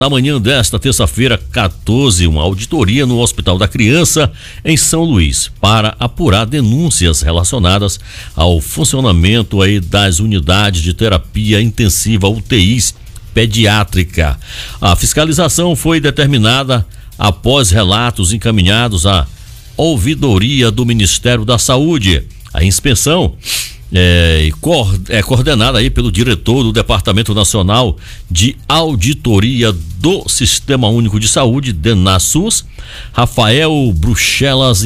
Na manhã desta terça-feira, 14, uma auditoria no Hospital da Criança, em São Luís, para apurar denúncias relacionadas ao funcionamento aí das unidades de terapia intensiva UTIs pediátrica. A fiscalização foi determinada após relatos encaminhados à ouvidoria do Ministério da Saúde. A inspeção é coordenada aí pelo diretor do Departamento Nacional de Auditoria do Sistema Único de Saúde, DENASSUS, Rafael Bruxelas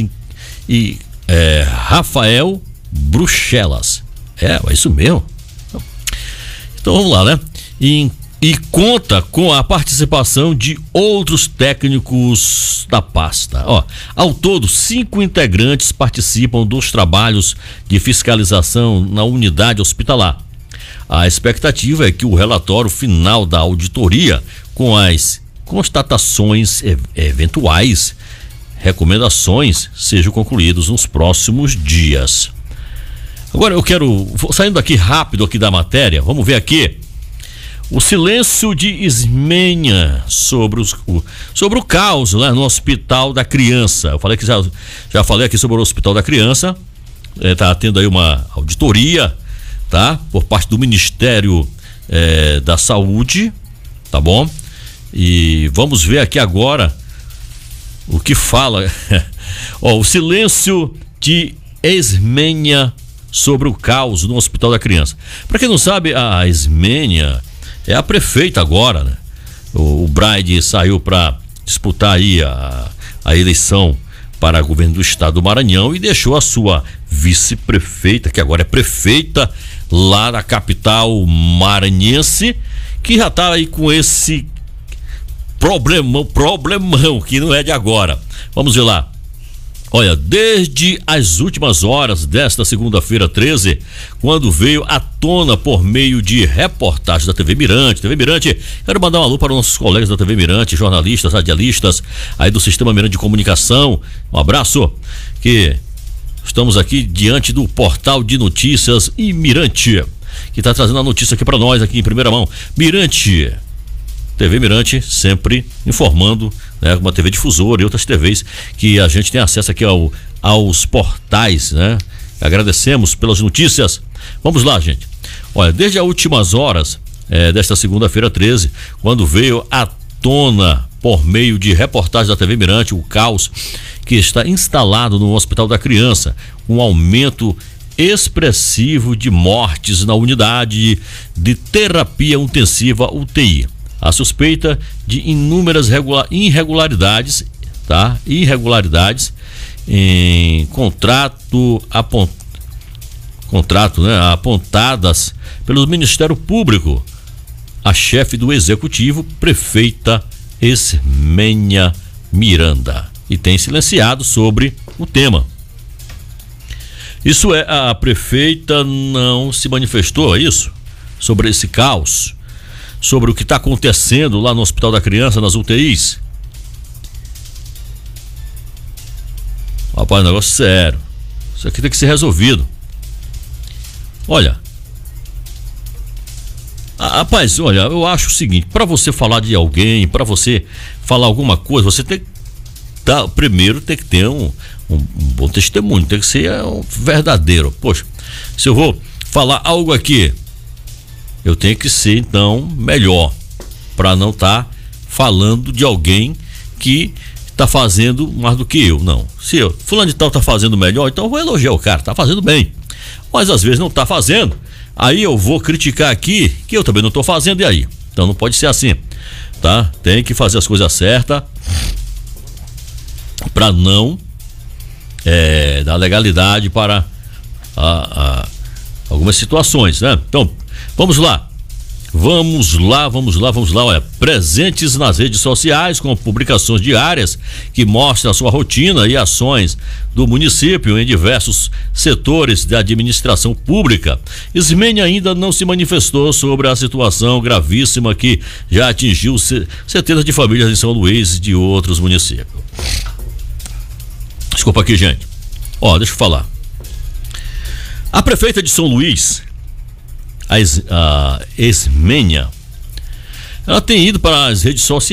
Rafael Bruxelas. É isso mesmo. Então vamos lá, né? E conta com a participação de outros técnicos da pasta. Ao todo, 5 integrantes participam dos trabalhos de fiscalização na unidade hospitalar. A expectativa é que o relatório final da auditoria, com as constatações eventuais, recomendações, sejam concluídos nos próximos dias. Agora eu quero, saindo aqui rápido aqui da matéria, vamos ver aqui. O silêncio de Ismênia sobre o caos lá no Hospital da Criança. Eu falei que já falei aqui sobre o Hospital da Criança. Tá tendo aí uma auditoria, tá? Por parte do Ministério da Saúde, tá bom? E vamos ver aqui agora o que fala. O silêncio de Ismênia sobre o caos no Hospital da Criança. Para quem não sabe, a Ismênia é a prefeita agora, né? O Braide saiu para disputar aí a eleição para governo do estado do Maranhão e deixou a sua vice-prefeita, que agora é prefeita lá da capital maranhense, que já tá aí com esse problemão que não é de agora. Vamos ver lá. Olha, desde as últimas horas desta segunda-feira 13, quando veio à tona por meio de reportagens da TV Mirante, quero mandar um alô para os nossos colegas da TV Mirante, jornalistas, radialistas aí do Sistema Mirante de Comunicação, um abraço, que estamos aqui diante do portal de notícias e Mirante, que está trazendo a notícia aqui para nós, aqui em primeira mão. Mirante, TV Mirante, sempre informando, né, uma TV difusora e outras TVs que a gente tem acesso aqui aos portais, né? Agradecemos pelas notícias. Vamos lá, gente. Olha, desde as últimas horas desta segunda-feira 13, quando veio à tona por meio de reportagens da TV Mirante o caos que está instalado no Hospital da Criança, um aumento expressivo de mortes na unidade de terapia intensiva UTI. A suspeita de inúmeras irregularidades, tá? Irregularidades em contrato, né? Apontadas pelo Ministério Público. A chefe do Executivo, prefeita Ismênia Miranda, e tem silenciado sobre o tema. Isso a prefeita não se manifestou, é isso? Sobre esse caos? Sobre o que está acontecendo lá no Hospital da Criança, nas UTIs? Rapaz, negócio sério. Isso aqui tem que ser resolvido. Olha, rapaz, olha, eu acho o seguinte: para você falar de alguém, para você falar alguma coisa, você tem que primeiro tem que ter um bom testemunho, tem que ser verdadeiro. Poxa, se eu vou falar algo aqui, eu tenho que ser então melhor, para não estar falando de alguém que está fazendo mais do que eu. Não, se fulano de tal está fazendo melhor, então eu vou elogiar o cara, está fazendo bem. Mas às vezes não está fazendo, aí eu vou criticar aqui que eu também não estou fazendo, e aí? Então não pode ser assim, tá? Tem que fazer as coisas certas para não dar legalidade para algumas situações, né? Então vamos lá. Olha, presentes nas redes sociais com publicações diárias que mostram a sua rotina e ações do município em diversos setores da administração pública. Ismênia ainda não se manifestou sobre a situação gravíssima que já atingiu centenas de famílias em São Luís e de outros municípios. Desculpa aqui, gente. Deixa eu falar. A prefeita de São Luís, a Ismênia, ela tem ido para as redes sociais